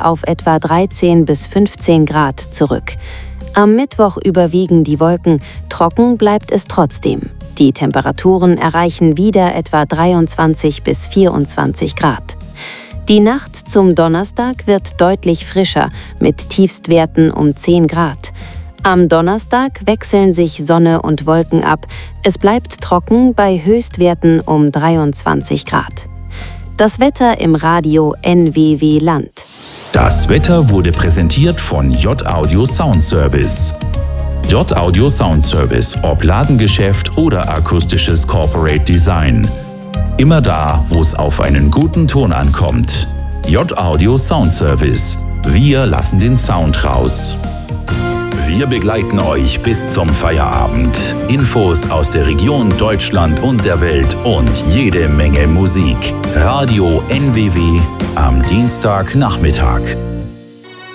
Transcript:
auf etwa 13 bis 15 Grad zurück. Am Mittwoch überwiegen die Wolken, trocken bleibt es trotzdem. Die Temperaturen erreichen wieder etwa 23 bis 24 Grad. Die Nacht zum Donnerstag wird deutlich frischer, mit Tiefstwerten um 10 Grad. Am Donnerstag wechseln sich Sonne und Wolken ab. Es bleibt trocken bei Höchstwerten um 23 Grad. Das Wetter im Radio NWW Land. Das Wetter wurde präsentiert von J-Audio Sound Service. J-Audio Sound Service, ob Ladengeschäft oder akustisches Corporate Design. Immer da, wo es auf einen guten Ton ankommt. J-Audio Sound Service. Wir lassen den Sound raus. Wir begleiten euch bis zum Feierabend. Infos aus der Region, Deutschland und der Welt und jede Menge Musik. Radio NWW am Dienstagnachmittag.